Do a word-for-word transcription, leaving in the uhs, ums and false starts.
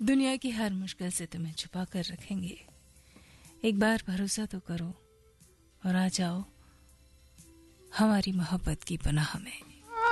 दुनिया की हर मुश्किल से तुम्हें छुपा कर रखेंगे। एक बार भरोसा तो करो और आ जाओ हमारी मोहब्बत की पनाह में।